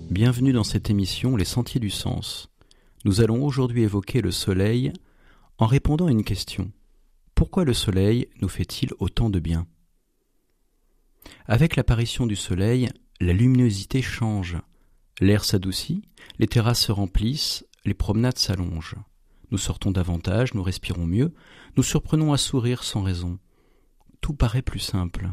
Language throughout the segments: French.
Bienvenue dans cette émission Les Sentiers du Sens. Nous allons aujourd'hui évoquer le soleil en répondant à une question. Pourquoi le soleil nous fait-il autant de bien ? Avec l'apparition du soleil, la luminosité change. L'air s'adoucit, les terrasses se remplissent, les promenades s'allongent. Nous sortons davantage, nous respirons mieux, nous surprenons à sourire sans raison. Tout paraît plus simple.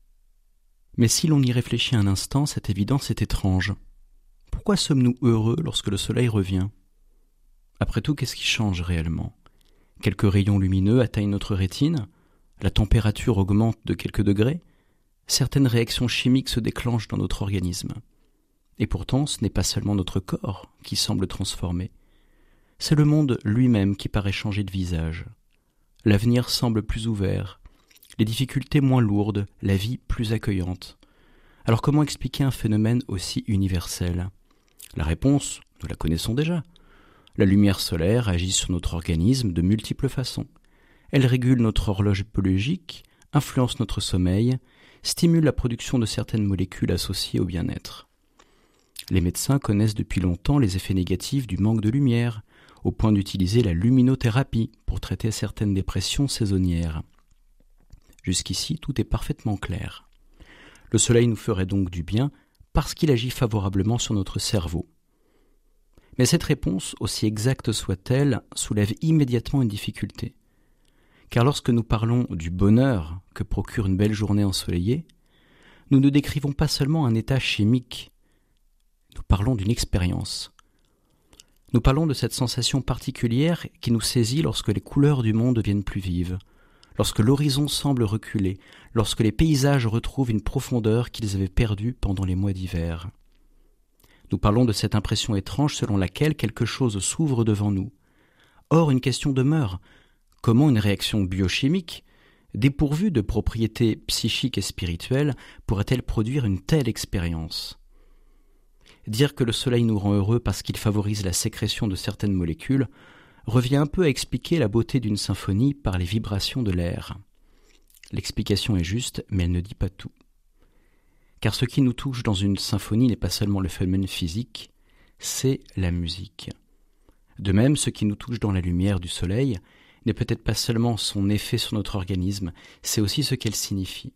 Mais si l'on y réfléchit un instant, cette évidence est étrange. Pourquoi sommes-nous heureux lorsque le soleil revient ? Après tout, qu'est-ce qui change réellement ? Quelques rayons lumineux atteignent notre rétine, la température augmente de quelques degrés, certaines réactions chimiques se déclenchent dans notre organisme. Et pourtant, ce n'est pas seulement notre corps qui semble transformé, c'est le monde lui-même qui paraît changer de visage. L'avenir semble plus ouvert, les difficultés moins lourdes, la vie plus accueillante. Alors comment expliquer un phénomène aussi universel ? La réponse, nous la connaissons déjà. La lumière solaire agit sur notre organisme de multiples façons. Elle régule notre horloge biologique, influence notre sommeil, stimule la production de certaines molécules associées au bien-être. Les médecins connaissent depuis longtemps les effets négatifs du manque de lumière, au point d'utiliser la luminothérapie pour traiter certaines dépressions saisonnières. Jusqu'ici, tout est parfaitement clair. Le soleil nous ferait donc du bien parce qu'il agit favorablement sur notre cerveau. Mais cette réponse, aussi exacte soit-elle, soulève immédiatement une difficulté. Car lorsque nous parlons du bonheur que procure une belle journée ensoleillée, nous ne décrivons pas seulement un état chimique, nous parlons d'une expérience. Nous parlons de cette sensation particulière qui nous saisit lorsque les couleurs du monde deviennent plus vives, lorsque l'horizon semble reculer, lorsque les paysages retrouvent une profondeur qu'ils avaient perdue pendant les mois d'hiver. Nous parlons de cette impression étrange selon laquelle quelque chose s'ouvre devant nous. Or, une question demeure. Comment une réaction biochimique, dépourvue de propriétés psychiques et spirituelles, pourrait-elle produire une telle expérience ? Dire que le soleil nous rend heureux parce qu'il favorise la sécrétion de certaines molécules revient un peu à expliquer la beauté d'une symphonie par les vibrations de l'air. L'explication est juste, mais elle ne dit pas tout. Car ce qui nous touche dans une symphonie n'est pas seulement le phénomène physique, c'est la musique. De même, ce qui nous touche dans la lumière du soleil n'est peut-être pas seulement son effet sur notre organisme, c'est aussi ce qu'elle signifie.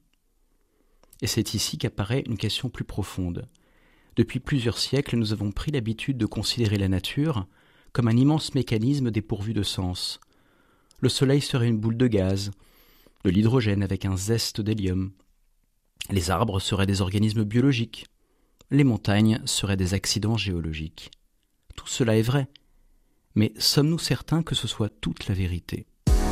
Et c'est ici qu'apparaît une question plus profonde. Depuis plusieurs siècles, nous avons pris l'habitude de considérer la nature comme un immense mécanisme dépourvu de sens. Le soleil serait une boule de gaz, de l'hydrogène avec un zeste d'hélium. Les arbres seraient des organismes biologiques. Les montagnes seraient des accidents géologiques. Tout cela est vrai, mais sommes-nous certains que ce soit toute la vérité ?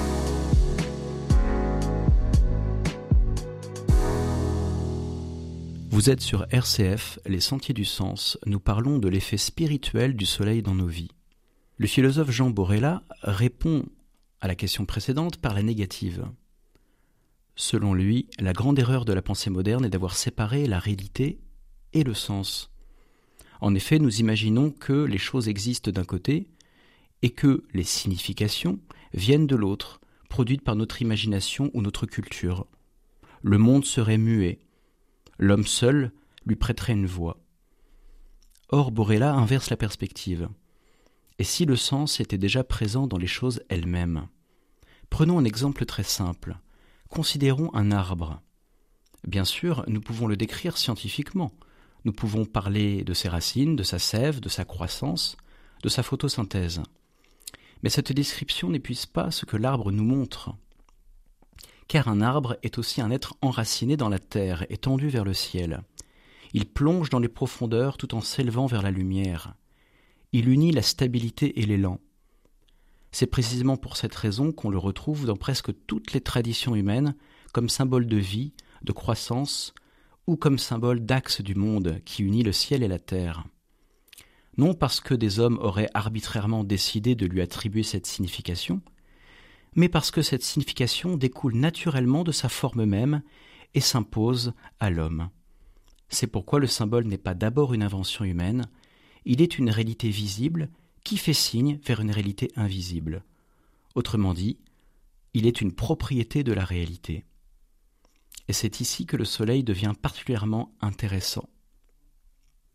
Vous êtes sur RCF, Les Sentiers du Sens. Nous parlons de l'effet spirituel du soleil dans nos vies. Le philosophe Jean Borella répond à la question précédente par la négative. Selon lui, la grande erreur de la pensée moderne est d'avoir séparé la réalité et le sens. En effet, nous imaginons que les choses existent d'un côté et que les significations viennent de l'autre, produites par notre imagination ou notre culture. Le monde serait muet. L'homme seul lui prêterait une voix. Or, Borella inverse la perspective. Et si le sens était déjà présent dans les choses elles-mêmes ? Prenons un exemple très simple. Considérons un arbre. Bien sûr, nous pouvons le décrire scientifiquement. Nous pouvons parler de ses racines, de sa sève, de sa croissance, de sa photosynthèse. Mais cette description n'épuise pas ce que l'arbre nous montre. Car un arbre est aussi un être enraciné dans la terre, étendu vers le ciel. Il plonge dans les profondeurs tout en s'élevant vers la lumière. Il unit la stabilité et l'élan. C'est précisément pour cette raison qu'on le retrouve dans presque toutes les traditions humaines comme symbole de vie, de croissance ou comme symbole d'axe du monde qui unit le ciel et la terre. Non parce que des hommes auraient arbitrairement décidé de lui attribuer cette signification, mais parce que cette signification découle naturellement de sa forme même et s'impose à l'homme. C'est pourquoi le symbole n'est pas d'abord une invention humaine, il est une réalité visible qui fait signe vers une réalité invisible. Autrement dit, il est une propriété de la réalité. Et c'est ici que le soleil devient particulièrement intéressant.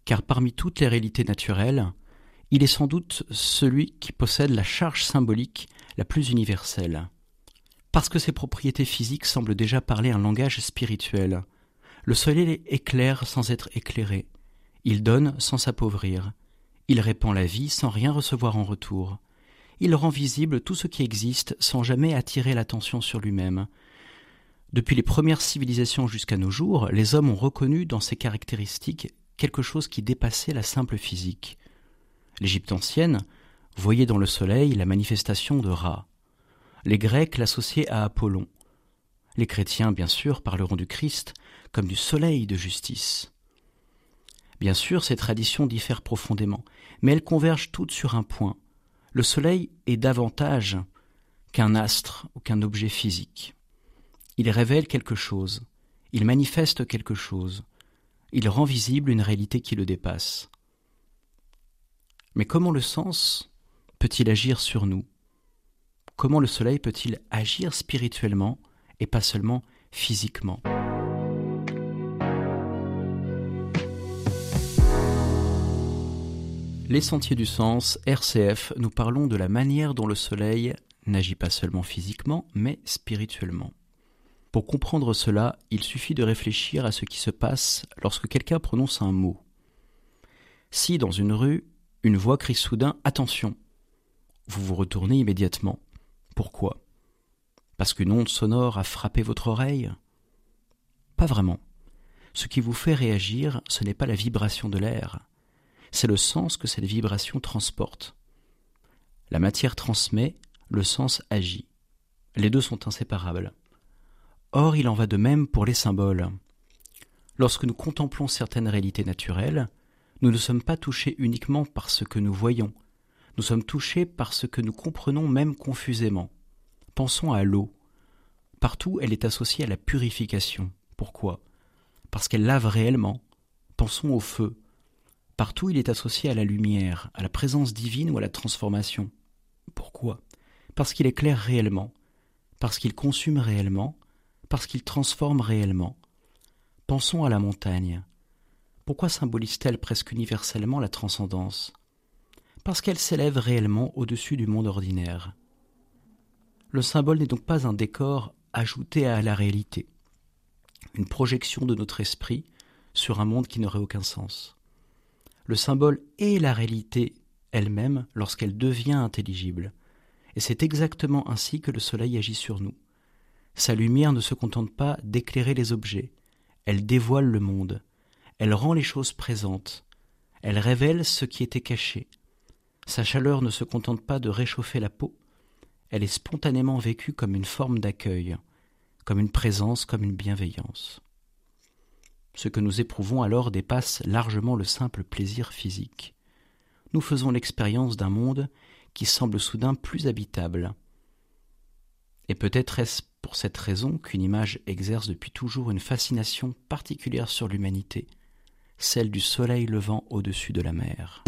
car parmi toutes les réalités naturelles, il est sans doute celui qui possède la charge symbolique la plus universelle. Parce que ses propriétés physiques semblent déjà parler un langage spirituel. Le soleil éclaire sans être éclairé. Il donne sans s'appauvrir. Il répand la vie sans rien recevoir en retour. Il rend visible tout ce qui existe sans jamais attirer l'attention sur lui-même. Depuis les premières civilisations jusqu'à nos jours, les hommes ont reconnu dans ces caractéristiques quelque chose qui dépassait la simple physique. L'Égypte ancienne voyait dans le soleil la manifestation de Ra. Les Grecs l'associaient à Apollon. Les chrétiens, bien sûr, parleront du Christ comme du soleil de justice. Bien sûr, ces traditions diffèrent profondément, mais elles convergent toutes sur un point. Le soleil est davantage qu'un astre ou qu'un objet physique. Il révèle quelque chose, il manifeste quelque chose, il rend visible une réalité qui le dépasse. Mais comment le sens peut-il agir sur nous ? Comment le soleil peut-il agir spirituellement et pas seulement physiquement ? Les Sentiers du Sens, RCF, nous parlons de la manière dont le soleil n'agit pas seulement physiquement, mais spirituellement. Pour comprendre cela, il suffit de réfléchir à ce qui se passe lorsque quelqu'un prononce un mot. Si, dans une rue, une voix crie soudain « Attention !», vous vous retournez immédiatement. Pourquoi ? Parce qu'une onde sonore a frappé votre oreille ? Pas vraiment. Ce qui vous fait réagir, ce n'est pas la vibration de l'air, c'est le sens que cette vibration transporte. La matière transmet, le sens agit. Les deux sont inséparables. Or, il en va de même pour les symboles. Lorsque nous contemplons certaines réalités naturelles, nous ne sommes pas touchés uniquement par ce que nous voyons, nous sommes touchés par ce que nous comprenons même confusément. Pensons à l'eau. Partout, elle est associée à la purification. Pourquoi ? Parce qu'elle lave réellement. Pensons au feu. Partout, il est associé à la lumière, à la présence divine ou à la transformation. Pourquoi ? Parce qu'il éclaire réellement, parce qu'il consume réellement, parce qu'il transforme réellement. Pensons à la montagne. Pourquoi symbolise-t-elle presque universellement la transcendance ? Parce qu'elle s'élève réellement au-dessus du monde ordinaire. Le symbole n'est donc pas un décor ajouté à la réalité, une projection de notre esprit sur un monde qui n'aurait aucun sens. Le symbole est la réalité elle-même lorsqu'elle devient intelligible, et c'est exactement ainsi que le soleil agit sur nous. Sa lumière ne se contente pas d'éclairer les objets, elle dévoile le monde, elle rend les choses présentes, elle révèle ce qui était caché. Sa chaleur ne se contente pas de réchauffer la peau, elle est spontanément vécue comme une forme d'accueil, comme une présence, comme une bienveillance. Ce que nous éprouvons alors dépasse largement le simple plaisir physique. Nous faisons l'expérience d'un monde qui semble soudain plus habitable. Et peut-être est-ce pour cette raison qu'une image exerce depuis toujours une fascination particulière sur l'humanité, celle du soleil levant au-dessus de la mer.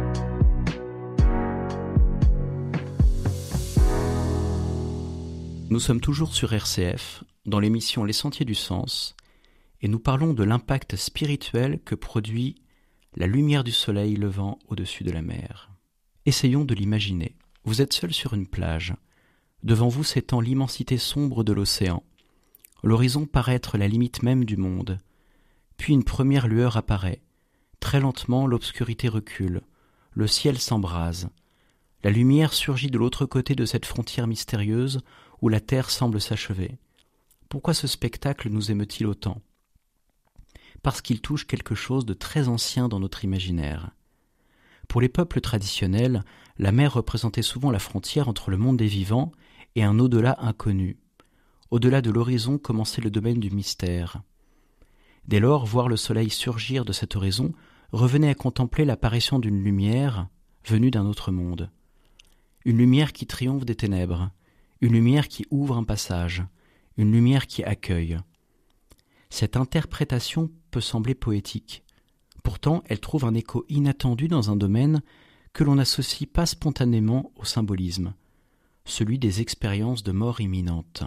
Nous sommes toujours sur RCF, dans l'émission Les Sentiers du Sens, et nous parlons de l'impact spirituel que produit la lumière du soleil levant au-dessus de la mer. Essayons de l'imaginer. Vous êtes seul sur une plage. Devant vous s'étend l'immensité sombre de l'océan. L'horizon paraît être la limite même du monde. Puis une première lueur apparaît. Très lentement, l'obscurité recule. Le ciel s'embrase. La lumière surgit de l'autre côté de cette frontière mystérieuse où la terre semble s'achever. Pourquoi ce spectacle nous émeut-il autant ? Parce qu'il touche quelque chose de très ancien dans notre imaginaire. Pour les peuples traditionnels, la mer représentait souvent la frontière entre le monde des vivants et un au-delà inconnu. Au-delà de l'horizon commençait le domaine du mystère. Dès lors, voir le soleil surgir de cet horizon revenait à contempler l'apparition d'une lumière venue d'un autre monde. Une lumière qui triomphe des ténèbres, une lumière qui ouvre un passage, une lumière qui accueille. Cette interprétation peut sembler poétique. Pourtant, elle trouve un écho inattendu dans un domaine que l'on n'associe pas spontanément au symbolisme, celui des expériences de mort imminente.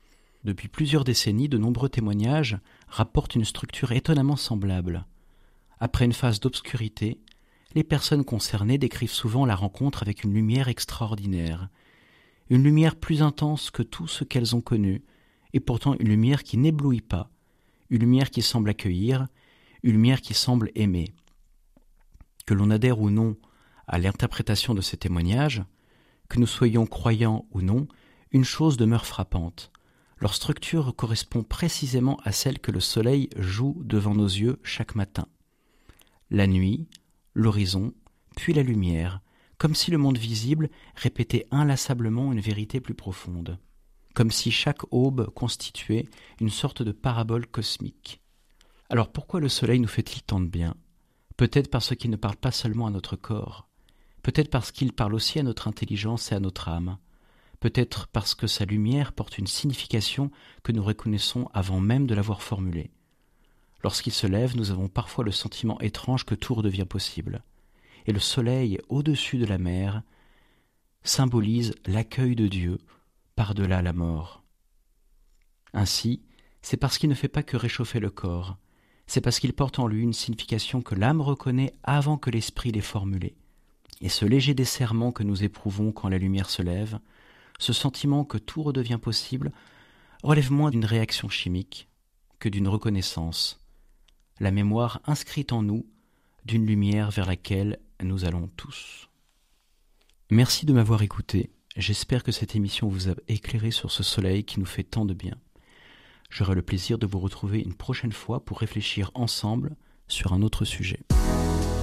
Depuis plusieurs décennies, de nombreux témoignages rapportent une structure étonnamment semblable. Après une phase d'obscurité, les personnes concernées décrivent souvent la rencontre avec une lumière extraordinaire, une lumière plus intense que tout ce qu'elles ont connu, et pourtant une lumière qui n'éblouit pas, une lumière qui semble accueillir, une lumière qui semble aimer. Que l'on adhère ou non à l'interprétation de ces témoignages, que nous soyons croyants ou non, une chose demeure frappante. Leur structure correspond précisément à celle que le soleil joue devant nos yeux chaque matin. La nuit, l'horizon, puis la lumière, comme si le monde visible répétait inlassablement une vérité plus profonde, comme si chaque aube constituait une sorte de parabole cosmique. Alors pourquoi le soleil nous fait-il tant de bien ? Peut-être parce qu'il ne parle pas seulement à notre corps, peut-être parce qu'il parle aussi à notre intelligence et à notre âme, peut-être parce que sa lumière porte une signification que nous reconnaissons avant même de l'avoir formulée. Lorsqu'il se lève, nous avons parfois le sentiment étrange que tout redevient possible. Et le soleil, au-dessus de la mer, symbolise l'accueil de Dieu par-delà la mort. Ainsi, c'est parce qu'il ne fait pas que réchauffer le corps, c'est parce qu'il porte en lui une signification que l'âme reconnaît avant que l'esprit l'ait formulée. Et ce léger desserrement que nous éprouvons quand la lumière se lève, ce sentiment que tout redevient possible, relève moins d'une réaction chimique que d'une reconnaissance, la mémoire inscrite en nous d'une lumière vers laquelle nous allons tous. Merci de m'avoir écouté. J'espère que cette émission vous a éclairé sur ce soleil qui nous fait tant de bien. J'aurai le plaisir de vous retrouver une prochaine fois pour réfléchir ensemble sur un autre sujet.